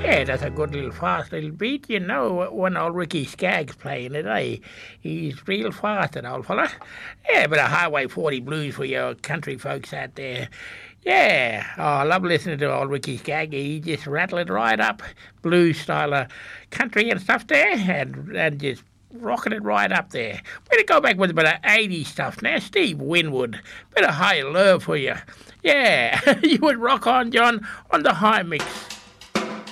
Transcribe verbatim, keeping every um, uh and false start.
Yeah, that's a good little fast little beat. You know, when old Ricky Skaggs playing it, eh? He's real fast, that old fella. Yeah, but a Highway forty blues for your country folks out there. Yeah, oh, I love listening to old Ricky Skaggs. He just rattle it right up, blues style of country and stuff there, and and just rocking it right up there. We're going to go back with a bit of eighties stuff now. Steve Winwood, bit of high love for you. Yeah, you would rock on, John, on the high mix.